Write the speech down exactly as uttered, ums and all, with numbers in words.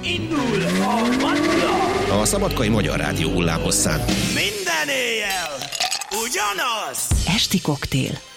Indul a Manna! A Szabadkai Magyar Rádió hullámhosszán. Minden éjjel ugyanaz! Esti koktél.